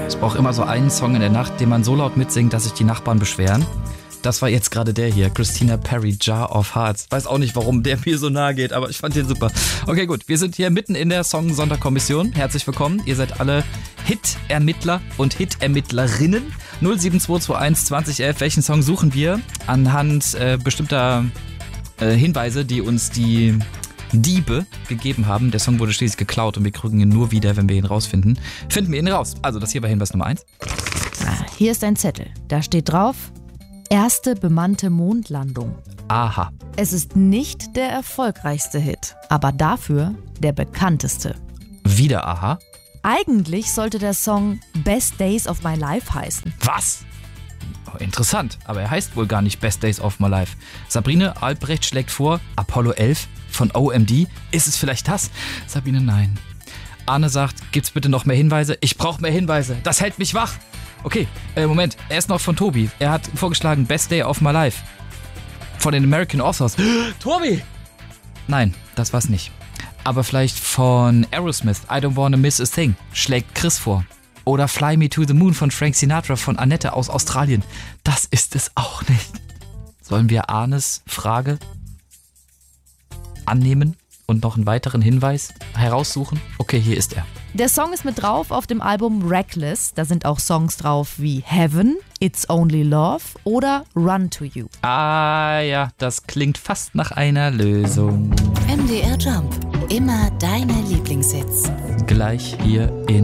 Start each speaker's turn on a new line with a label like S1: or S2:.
S1: Es braucht immer so einen Song in der Nacht, den man so laut mitsingt, dass sich die Nachbarn beschweren. Das war jetzt gerade der hier, Christina Perri, Jar of Hearts. Weiß auch nicht, warum der mir so nahe geht, aber ich fand den super. Okay, gut, wir sind hier mitten in der Song-Sonderkommission. Herzlich willkommen. Ihr seid alle Hit-Ermittler und Hit-Ermittlerinnen. 07221 2011. Welchen Song suchen wir? Anhand bestimmter Hinweise, die uns die Diebe gegeben haben. Der Song wurde schließlich geklaut und wir kriegen ihn nur wieder, wenn wir ihn rausfinden. Finden wir ihn raus. Also das hier war Hinweis Nummer 1.
S2: Hier ist ein Zettel. Da steht drauf: erste bemannte Mondlandung.
S1: Aha.
S2: Es ist nicht der erfolgreichste Hit, aber dafür der bekannteste.
S1: Wieder aha.
S2: Eigentlich sollte der Song Best Days of My Life heißen.
S1: Was? Oh, interessant, aber er heißt wohl gar nicht Best Days of My Life. Sabrine Albrecht schlägt vor, Apollo 11 von OMD. Ist es vielleicht das? Sabine, nein. Arne sagt, gibt's bitte noch mehr Hinweise? Ich brauche mehr Hinweise. Das hält mich wach. Okay, Moment. Er ist noch von Tobi. Er hat vorgeschlagen Best Day of My Life. Von den American Authors. Tobi! Nein, das war's nicht. Aber vielleicht von Aerosmith, I Don't Wanna Miss a Thing, schlägt Chris vor. Oder Fly Me to the Moon von Frank Sinatra von Annette aus Australien. Das ist es auch nicht. Sollen wir Arnes Frage annehmen und noch einen weiteren Hinweis heraussuchen? Okay, hier ist er.
S2: Der Song ist mit drauf auf dem Album Reckless. Da sind auch Songs drauf wie Heaven, It's Only Love oder Run to You.
S1: Ah ja, das klingt fast nach einer Lösung.
S3: MDR Jump. Immer deine Lieblingshits.
S1: Gleich hier in